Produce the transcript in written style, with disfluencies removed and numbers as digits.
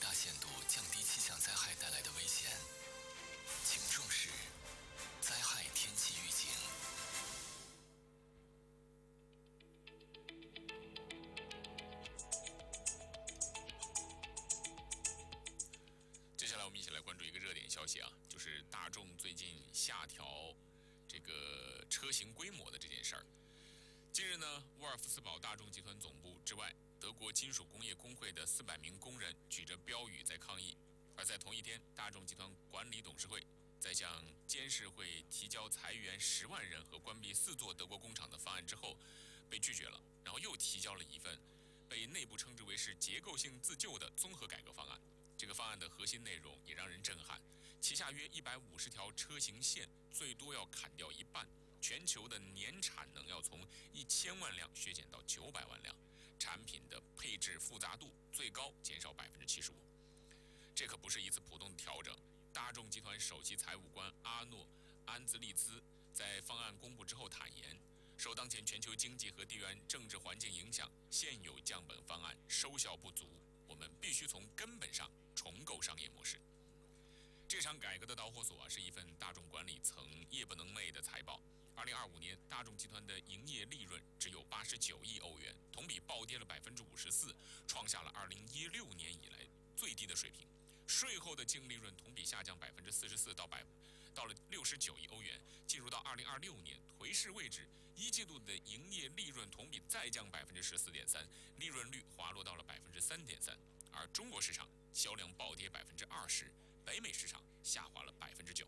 大限度降低气象灾害带来的危险，请重视灾害天气预警。 接下来我们一起来关注一个热点消息啊，就是大众最近下调这个车型规模的这件事儿。近日呢，沃尔夫斯堡大众集团总部之外，德国金属工业工会的400名工人举着标语在抗议。而在同一天，大众集团管理董事会在向监事会提交裁员10万人和关闭4座德国工厂的方案之后，被拒绝了，然后又提交了一份被内部称之为是结构性自救的综合改革方案。这个方案的核心内容也让人震撼，旗下约150条车型线最多要砍掉一半，全球的年产能要从1000万辆削减到900万辆，产品的配置复杂度最高减少75%。这可不是一次普通的调整。大众集团首席财务官阿诺·安兹利兹在方案公布之后坦言，受当前全球经济和地缘政治环境影响，现有降本方案收效不足，我们必须从根本上重构商业模式。这场改革的导火索是一份大众管理层夜不能寐的财报。2025年，大众集团的营业利润只有89亿欧元，同比暴跌了54%，创下了2016年以来最低的水平。税后的净利润同比下降44%到了69亿欧元。进入到2026年，颓势位置，一季度的营业利润同比再降14.3%，利润率滑落到了3.3%。而中国市场销量暴跌20%，北美市场下滑了9%。